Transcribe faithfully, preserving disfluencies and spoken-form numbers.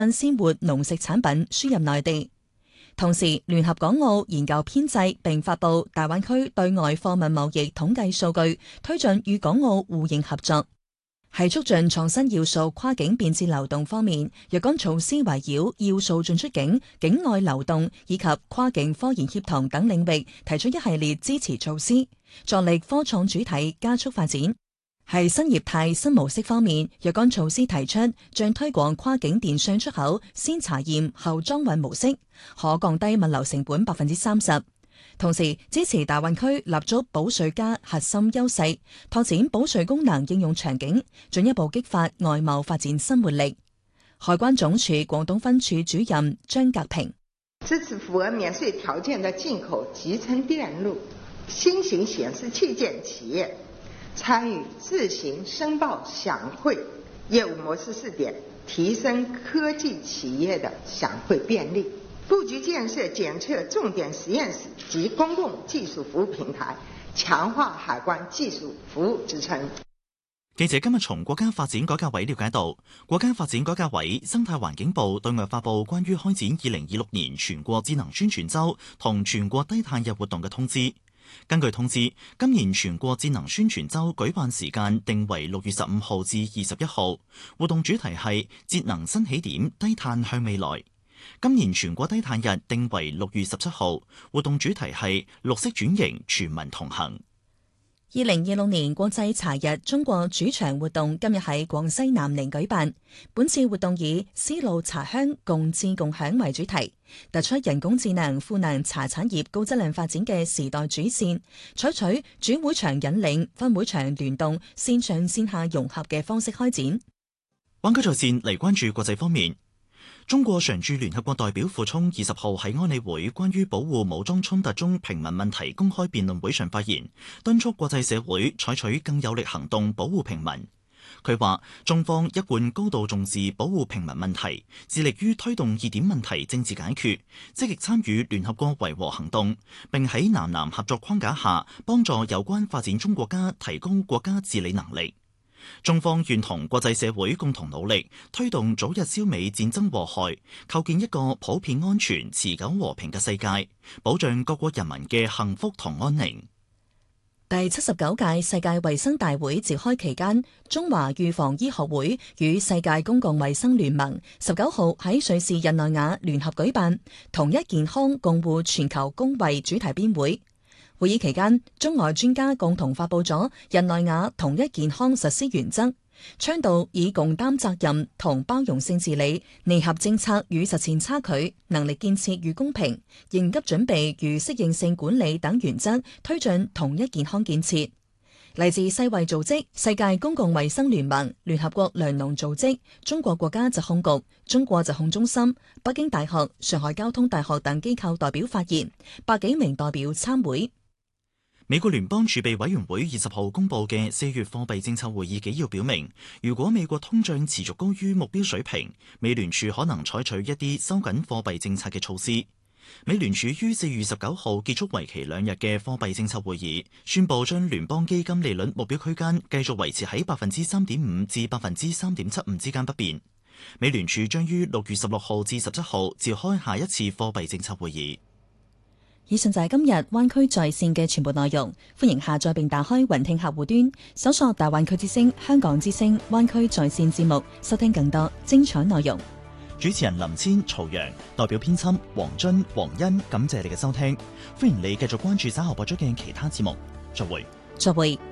鮮活農食產品輸入內地。同時，聯合港澳研究編製並發布大灣區對外貨物貿易統計數據，推進與港澳互認合作。喺促進創新要素跨境便捷流動方面，若干措施圍繞要素進出境、境外流動以及跨境科研協同等領域提出一系列支持措施，助力科創主體加速發展。喺新業態新模式方面，若干措施提出將推廣跨境電商出口先查驗後裝運模式，可降低物流成本百分之三十。同時支持大灣區立足保稅加核心優勢，拓展保稅功能應用場景，進一步激發外貿發展新活力。海關總署廣東分處主任張格平支持符合免稅條件的進口集成電路、新型顯示器件企業參與自行申報享會業務模式試點，提升科技企業的享會便利。布局建設檢測重點實驗室及公共技術服務平台，強化海關技術服務支撐。 記者今日從國家發展改革委了解到，國家發展改革委生態環境部對外發布關於開展二零二六年全國智能宣傳週同全國低碳日活動嘅通知。根據通知，今年全國智能宣傳週舉辦時間定為六月十五號至二十一號，活動主題係節能新起點，低碳向未來。今年全國低碳日定為六月十七號，活動主題係綠色轉型，全民同行。 二零二六年國際茶日中國主場活動今日喺廣西南寧舉辦。本次活動以絲路茶香共智共享為主題，突出人工智能賦能茶產業高質量發展嘅時代主線，採取主會場引領、分會場聯動、線上線下融合嘅方式開展。 灣區在線嚟關注國際方面。中國常駐聯合國代表傅聰二十號喺安理會關於保護武裝衝突中平民問題公開辯論會上發言，敦促國際社會採取更有力行動保護平民。佢話中方一貫高度重視保護平民問題，致力於推動熱點問題政治解決，積極參與聯合國維和行動，並喺南南合作框架下幫助有關發展中國家提高國家治理能力。中方願同國際社會共同努力，推動早日消弭戰爭禍害，構建一個普遍安全、持久和平嘅世界，保障各國人民嘅幸福同安寧。 第七十九屆世界衛生大會召開期間，中華預防醫學會與世界公共衛生聯盟十九號喺瑞士日內瓦聯合舉辦同一健康共護全球公衛主題編會。會議期間，中外專家共同發佈咗日內瓦同一健康實施原則，倡導以共擔責任同包容性治理，彌合政策與實踐差距、能力建設與公平、應急準備與適應性管理等原則，推進同一健康建設。嚟自世衛組織、世界公共衛生聯盟、聯合國糧農組織、中國國家疾控局、中國疾控中心、北京大學、上海交通大學等機構代表發言，百幾名代表參會。 美國聯邦儲備委員會二十號公佈嘅四月貨幣政策會議紀要表明，如果美國通脹持續高於目標水平，美聯儲可能採取一啲收緊貨幣政策嘅措施。美聯儲於四月十九號結束為期兩日嘅貨幣政策會議，宣布將聯邦基金利率目標區間繼續維持喺百分之三點五至百分之三點七五之間不變。美聯儲將於六月十六號至十七號召開下一次貨幣政策會議。 以上就係今日灣區在線嘅全部內容，歡迎下載並打開雲聽客戶端，搜索大灣區之聲、香港之聲、灣區在線節目，收聽更多精彩內容。 主持人林千、曹陽，代表編輯黃津、黃欣，感謝你嘅收聽，歡迎你繼續關注稍後播出嘅其他節目。再會。 再會。